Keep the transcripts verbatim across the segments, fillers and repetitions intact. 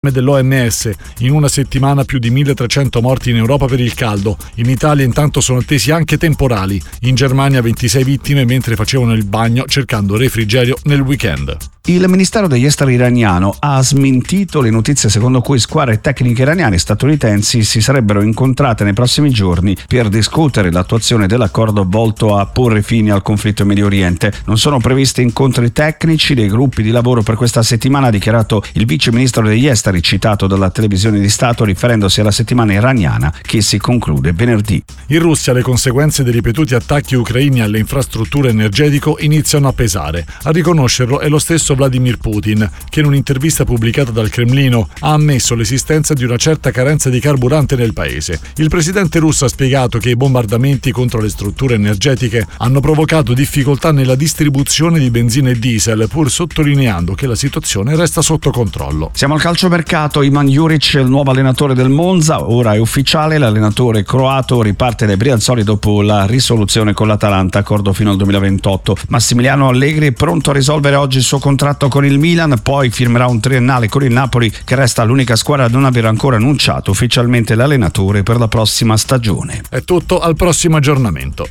dell'O M S. In una settimana più di milletrecento morti in Europa per il caldo. In Italia intanto sono attesi anche temporali. In Germania ventisei vittime mentre facevano il bagno cercando refrigerio nel weekend. Il Ministero degli Esteri iraniano ha smentito le notizie secondo cui squadre tecniche iraniane e statunitensi si sarebbero incontrate nei prossimi giorni per discutere l'attuazione dell'accordo volto a porre fine al conflitto in Medio Oriente. Non sono previsti incontri tecnici dei gruppi di lavoro per questa settimana, ha dichiarato il vice ministro degli esteri citato dalla televisione di Stato riferendosi alla settimana iraniana che si conclude venerdì. In Russia le conseguenze dei ripetuti attacchi ucraini alle infrastrutture energetiche iniziano a pesare. A riconoscerlo è lo stesso Vladimir Putin, che in un'intervista pubblicata dal Cremlino ha ammesso l'esistenza di una certa carenza di carburante nel paese. Il presidente russo ha spiegato che i bombardamenti contro le strutture energetiche hanno provocato difficoltà nella distribuzione di benzina e diesel, pur sottolineando che la situazione resta sotto controllo. Siamo al calciomercato. Ivan Juric, il nuovo allenatore del Monza, ora è ufficiale. L'allenatore croato riparte dai Brianzoli dopo la risoluzione con l'Atalanta, accordo fino al duemilaventotto. Massimiliano Allegri è pronto a risolvere oggi il suo contratto con il Milan, poi firmerà un triennale con il Napoli, che resta l'unica squadra a non aver ancora annunciato ufficialmente l'allenatore per la prossima stagione. È tutto, al prossimo aggiornamento.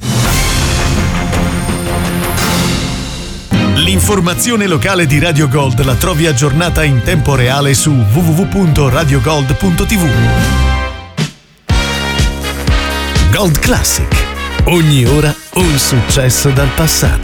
L'informazione locale di Radio Gold la trovi aggiornata in tempo reale su w w w punto radio gold punto t v. Gold Classic. Ogni ora un successo dal passato.